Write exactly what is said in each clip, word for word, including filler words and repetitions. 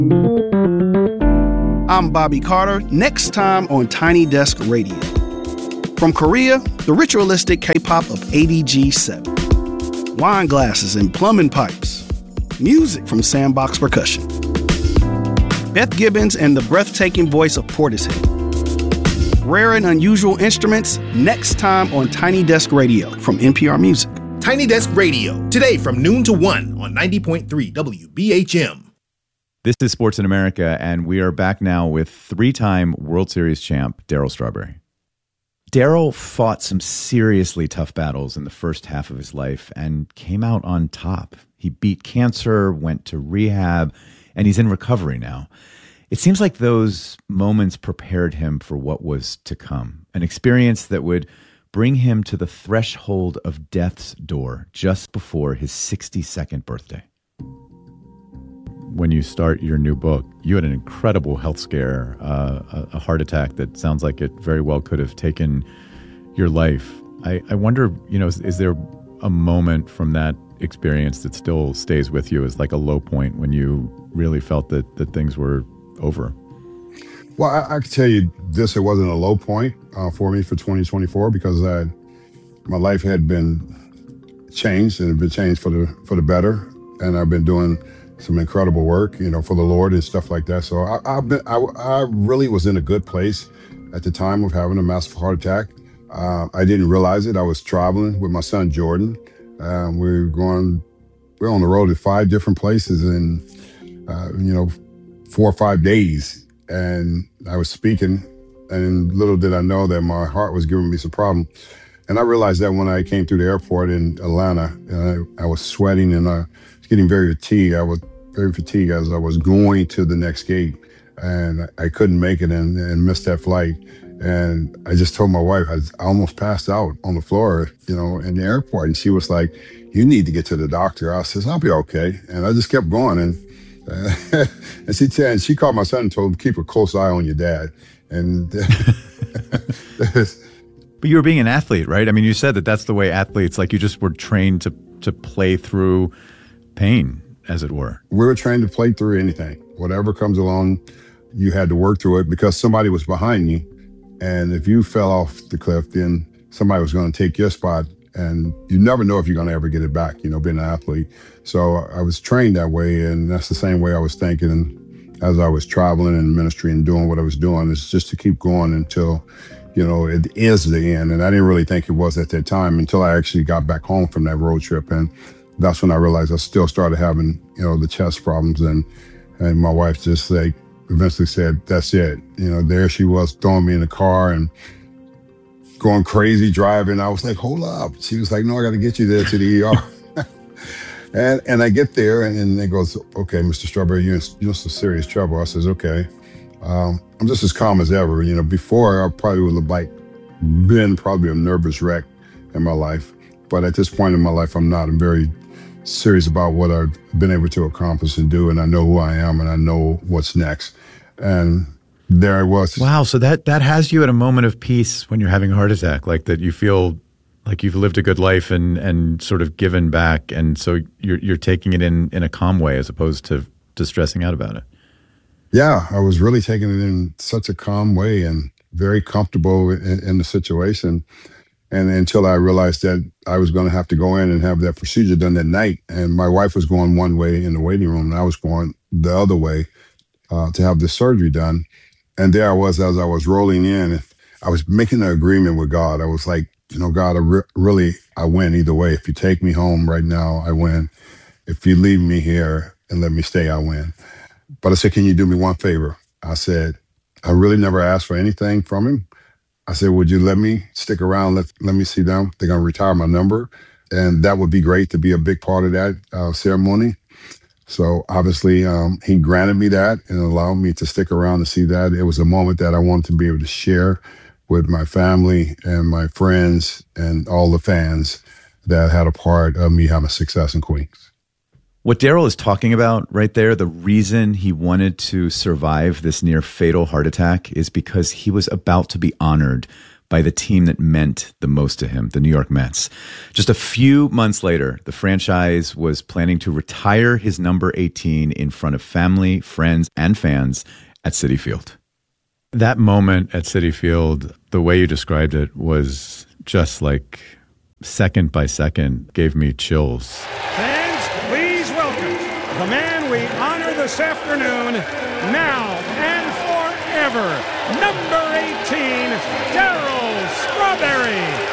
I'm Bobby Carter, next time on Tiny Desk Radio. From Korea, the ritualistic K-pop of A D G seven. Wine glasses and plumbing pipes. Music from Sandbox Percussion. Beth Gibbons and the breathtaking voice of Portishead. Rare and unusual instruments, next time on Tiny Desk Radio from N P R Music. Tiny Desk Radio, today from noon to one on ninety point three W B H M. This is Sports in America, and we are back now with three-time World Series champ Darryl Strawberry. Darryl fought some seriously tough battles in the first half of his life and came out on top. He beat cancer, went to rehab, and he's in recovery now. It seems like those moments prepared him for what was to come, an experience that would bring him to the threshold of death's door just before his sixty-second birthday. When you start your new book, you had an incredible health scare, uh, a, a heart attack that sounds like it very well could have taken your life. I, I wonder, you know, is, is there a moment from that experience that still stays with you as like a low point when you really felt that, that things were over? Well, I, I can tell you this, it wasn't a low point uh, for me for twenty twenty-four because I, my life had been changed and it had been changed for the for the better. And I've been doing some incredible work, you know, for the Lord and stuff like that. So I, I've been, I, I really was in a good place at the time of having a massive heart attack. Uh, I didn't realize it. I was traveling with my son, Jordan. Um, we were going, we were on the road to five different places in, uh, you know, four or five days. And I was speaking, and little did I know that my heart was giving me some problem. And I realized that when I came through the airport in Atlanta, uh, I was sweating and I was getting very fatigued. I was very fatigued as I was going to the next gate, and I couldn't make it and, and missed that flight. And I just told my wife, I, I almost passed out on the floor, you know, in the airport. And she was like, "You need to get to the doctor." I says, "I'll be okay." And I just kept going. And uh, and she and she called my son and told him, "Keep a close eye on your dad." And but you were being an athlete, right? I mean, you said that that's the way athletes, like you just were trained to to play through pain, as it were. We were trained to play through anything. Whatever comes along, you had to work through it because somebody was behind you. And if you fell off the cliff, then somebody was going to take your spot. And you never know if you're going to ever get it back, you know, being an athlete. So I was trained that way. And that's the same way I was thinking as I was traveling in ministry and doing what I was doing, is just to keep going until, you know, it is the end. And I didn't really think it was at that time until I actually got back home from that road trip. And that's when I realized I still started having, you know, the chest problems. And, and my wife just like eventually said, "That's it." You know, there she was throwing me in the car and going crazy driving. I was like, "Hold up." She was like, "No, I got to get you there to the E R." and and I get there and, and it goes, "Okay, Mister Strawberry, you're in, you're in some serious trouble." I says, "Okay." Um, I'm just as calm as ever. You know, before I probably would have like been probably a nervous wreck in my life. But at this point in my life, I'm not. I'm very serious about what I've been able to accomplish and do. And I know who I am and I know what's next. And there I was. Wow. So that, that has you at a moment of peace when you're having a heart attack, like that you feel like you've lived a good life and, and sort of given back. And so you're, you're taking it in, in a calm way as opposed to, to stressing out about it. Yeah, I was really taking it in such a calm way and very comfortable in, in the situation. And until I realized that I was going to have to go in and have that procedure done that night. And my wife was going one way in the waiting room and I was going the other way uh, to have the surgery done. And there I was, as I was rolling in, I was making an agreement with God. I was like, you know, God, I re- really, I win either way. If you take me home right now, I win. If you leave me here and let me stay, I win. But I said, "Can you do me one favor?" I said, I really never asked for anything from him. I said, "Would you let me stick around? Let, let me see them. They're going to retire my number. And that would be great to be a big part of that uh, ceremony." So obviously um, he granted me that and allowed me to stick around to see that. It was a moment that I wanted to be able to share with my family and my friends and all the fans that had a part of me having success in Queens. What Darryl is talking about right there, the reason he wanted to survive this near fatal heart attack is because he was about to be honored by the team that meant the most to him, the New York Mets. Just a few months later, the franchise was planning to retire his number eighteen in front of family, friends, and fans at Citi Field. That moment at Citi Field, the way you described it was just like second by second gave me chills. Fans, please welcome the man we honor this afternoon, now and forever, number eighteen, Darryl Strawberry.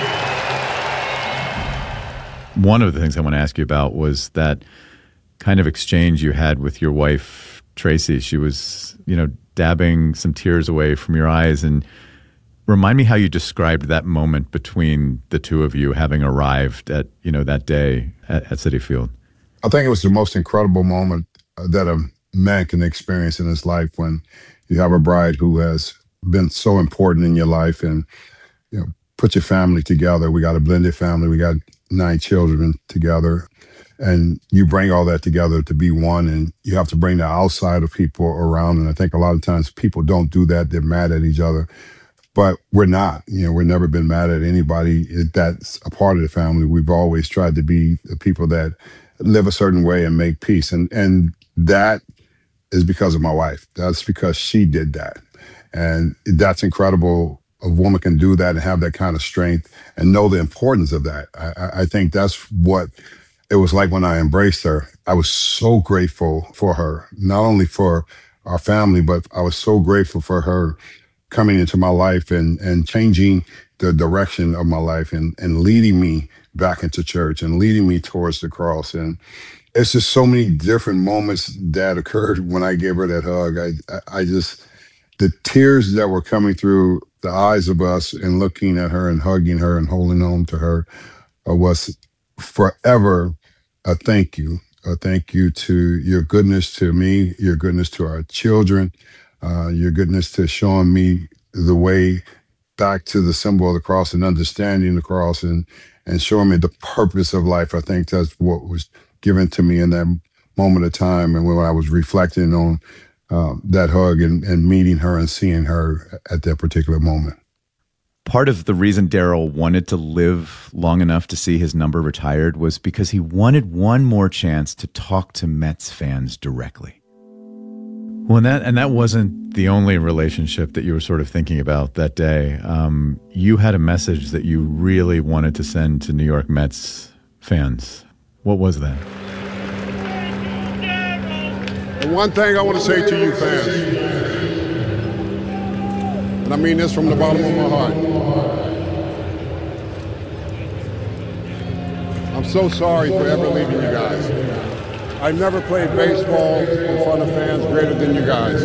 One of the things I want to ask you about was that kind of exchange you had with your wife, Tracy. She was, you know, dabbing some tears away from your eyes. And remind me how you described that moment between the two of you having arrived at, you know, that day at, at Citi Field. I think it was the most incredible moment that a man can experience in his life when you have a bride who has been so important in your life and, you know, put your family together. We got a blended family. We got nine children together. And you bring all that together to be one, and you have to bring the outside of people around. And I think a lot of times people don't do that. They're mad at each other. But we're not. You know, we've never been mad at anybody that's a part of the family. We've always tried to be the people that live a certain way and make peace. And and that is because of my wife. That's because she did that. And that's incredible. A woman can do that and have that kind of strength and know the importance of that. I, I think that's what it was like when I embraced her. I was so grateful for her, not only for our family, but I was so grateful for her coming into my life and, and changing the direction of my life and, and leading me back into church and leading me towards the cross. And it's just so many different moments that occurred when I gave her that hug. I, I just, the tears that were coming through the eyes of us and looking at her and hugging her and holding on to her uh, was forever a thank you. A thank you to your goodness to me, your goodness to our children, uh, your goodness to showing me the way back to the symbol of the cross and understanding the cross and, and showing me the purpose of life. I think that's what was given to me in that moment of time. And when I was reflecting on uh, that hug and, and meeting her and seeing her at that particular moment. Part of the reason Darryl wanted to live long enough to see his number retired was because he wanted one more chance to talk to Mets fans directly. Well, and that, and that wasn't the only relationship that you were sort of thinking about that day. Um, you had a message that you really wanted to send to New York Mets fans. What was that? The one thing I want to say to you fans, and I mean this from the bottom of my heart. I'm so sorry for ever leaving you guys. I never played baseball in front of fans greater than you guys.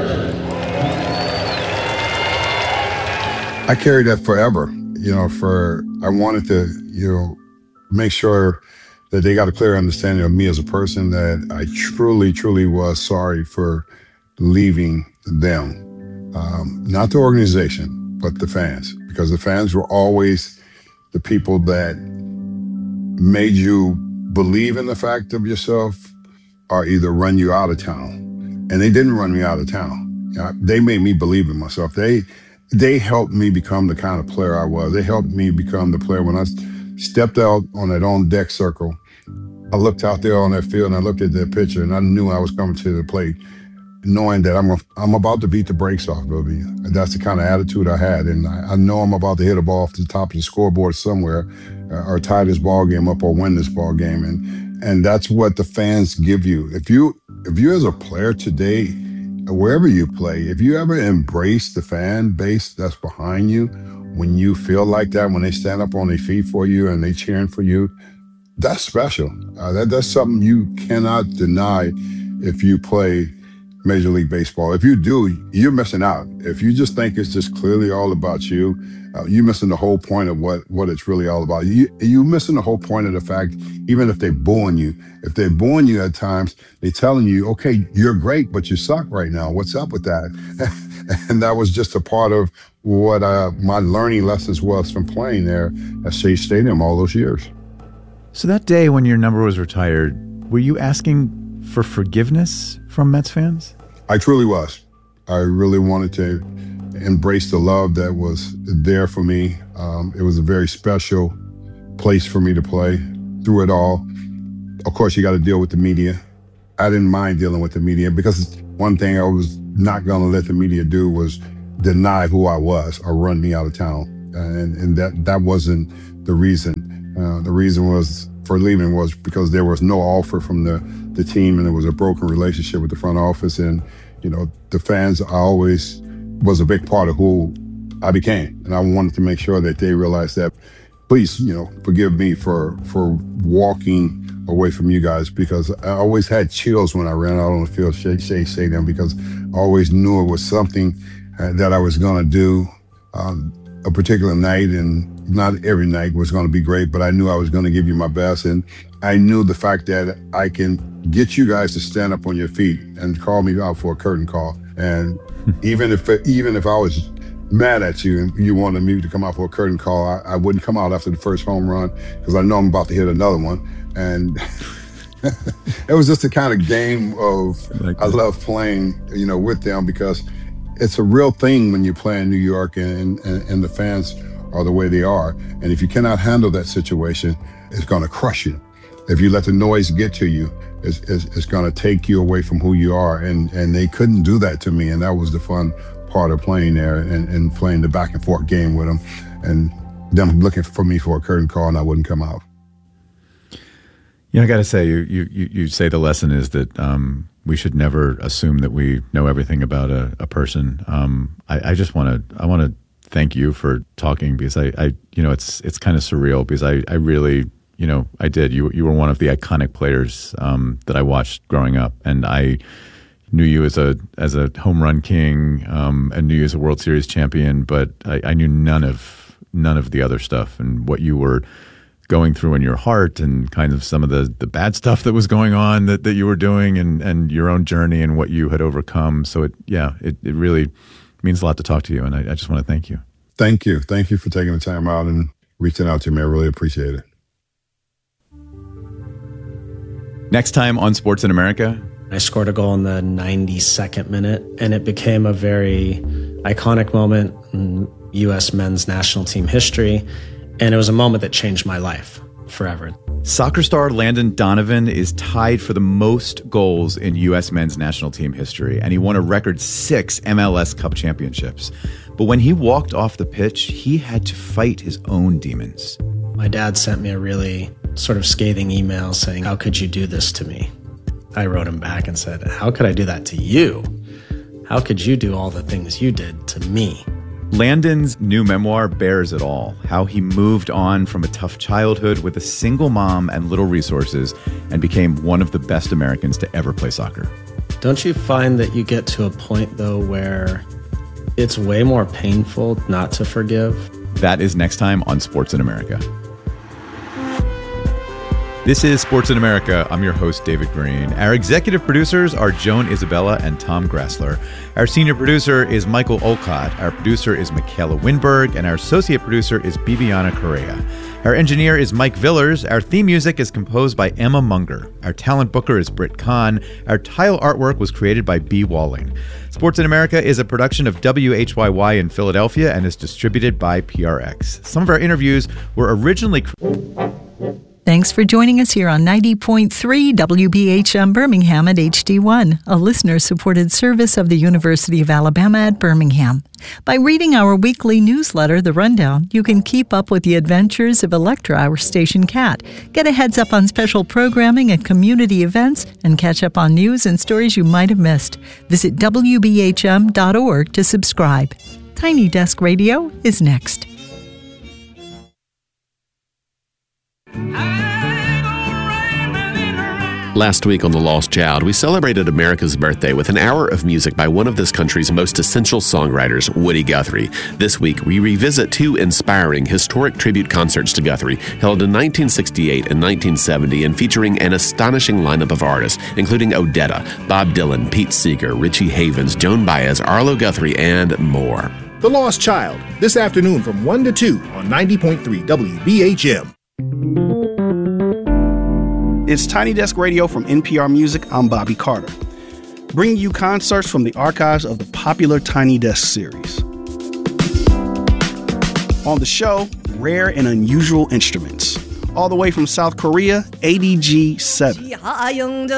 I carried that forever, you know, for, I wanted to, you know, make sure that they got a clear understanding of me as a person, that I truly, truly was sorry for leaving them. Um, not the organization, but the fans, because the fans were always the people that made you believe in the fact of yourself or either run you out of town. And they didn't run me out of town. You know, they made me believe in myself. They they helped me become the kind of player I was. They helped me become the player. When I stepped out on that on-deck circle, I looked out there on that field and I looked at that pitcher and I knew I was coming to the plate, knowing that I'm I'm about to beat the brakes off of you. And that's the kind of attitude I had. And I, I know I'm about to hit a ball off the top of the scoreboard somewhere uh, or tie this ball game up or win this ball game. And and that's what the fans give you. If you if you as a player today, wherever you play, if you ever embrace the fan base that's behind you, when you feel like that, when they stand up on their feet for you and they cheering for you, that's special. Uh, that that's something you cannot deny if you play Major League Baseball. If you do, you're missing out. If you just think it's just clearly all about you, uh, you're missing the whole point of what, what it's really all about. You, you're missing the whole point of the fact, even if they're booing you, if they're booing you at times, they're telling you, okay, you're great, but you suck right now. What's up with that? And that was just a part of what uh, my learning lessons was from playing there at Shea Stadium all those years. So that day when your number was retired, were you asking for forgiveness from Mets fans? I truly was. I really wanted to embraced the love that was there for me. Um, it was a very special place for me to play through it all. Of course, you got to deal with the media. I didn't mind dealing with the media because one thing I was not going to let the media do was deny who I was or run me out of town. And, and that, that wasn't the reason. Uh, the reason was for leaving was because there was no offer from the, the team, and there was a broken relationship with the front office. And, you know, the fans, I always was a big part of who I became. And I wanted to make sure that they realized that. Please, you know, forgive me for for walking away from you guys, because I always had chills when I ran out on the field, Shea Shea Stadium, because I always knew it was something uh, that I was going to do um, a particular night, and not every night was going to be great, but I knew I was going to give you my best. And I knew the fact that I can get you guys to stand up on your feet and call me out for a curtain call. And even if even if I was mad at you and you wanted me to come out for a curtain call, I, I wouldn't come out after the first home run, because I know I'm about to hit another one. And it was just a kind of game of, like I love playing, you know, with them, because it's a real thing when you play in New York, and, and, and the fans are the way they are. And if you cannot handle that situation, it's going to crush you. If you let the noise get to you, it's, it's, it's going to take you away from who you are. And, and they couldn't do that to me. And that was the fun part of playing there, and, and playing the back and forth game with them, and them looking for me for a curtain call, and I wouldn't come out. You know, I got to say, you, you you say the lesson is that um, we should never assume that we know everything about a, a person. Um, I, I just want to I want to thank you for talking, because I, I you know it's it's kind of surreal, because I, I really you know I did you you were one of the iconic players um, that I watched growing up, and I knew you as a as a home run king, um, and knew you as a World Series champion, but I, I knew none of none of the other stuff, and what you were going through in your heart, and kind of some of the, the bad stuff that was going on that, that you were doing, and, and your own journey and what you had overcome. So it yeah, it, it really means a lot to talk to you, and I, I just want to thank you. Thank you. Thank you for taking the time out and reaching out to me. I really appreciate it. Next time on Sports in America, I scored a goal in the ninety-second minute, and it became a very iconic moment in U S men's national team history, and it was a moment that changed my life forever. Soccer star Landon Donovan is tied for the most goals in U S men's national team history, and he won a record six M L S Cup championships. But when he walked off the pitch, he had to fight his own demons. My dad sent me a really sort of scathing email saying, "How could you do this to me?" I wrote him back and said, "How could I do that to you? How could you do all the things you did to me?" Landon's new memoir bears it all, how he moved on from a tough childhood with a single mom and little resources, and became one of the best Americans to ever play soccer. Don't you find that you get to a point, though, where it's way more painful not to forgive? That is next time on Sports in America. This is Sports in America. I'm your host, David Green. Our executive producers are Joan Isabella and Tom Grassler. Our senior producer is Michael Olcott. Our producer is Michaela Winberg. And our associate producer is Bibiana Correa. Our engineer is Mike Villers. Our theme music is composed by Emma Munger. Our talent booker is Britt Kahn. Our tile artwork was created by B. Walling. Sports in America is a production of W H Y Y in Philadelphia and is distributed by P R X. Some of our interviews were originally... Thanks for joining us here on ninety point three W B H M Birmingham at H D one, a listener-supported service of the University of Alabama at Birmingham. By reading our weekly newsletter, The Rundown, you can keep up with the adventures of Electra, our station cat, get a heads up on special programming and community events, and catch up on news and stories you might have missed. Visit W B H M dot org to subscribe. Tiny Desk Radio is next. Last week on The Lost Child, we celebrated America's birthday with an hour of music by one of this country's most essential songwriters, Woody Guthrie. This week, we revisit two inspiring historic tribute concerts to Guthrie, held in nineteen sixty-eight and nineteen seventy, and featuring an astonishing lineup of artists, including Odetta, Bob Dylan, Pete Seeger, Richie Havens, Joan Baez, Arlo Guthrie, and more. The Lost Child, this afternoon from one to two on ninety point three W B H M. It's Tiny Desk Radio from N P R Music. I'm Bobby Carter, bringing you concerts from the archives of the popular Tiny Desk series. On the show, rare and unusual instruments. All the way from South Korea, A D G seven.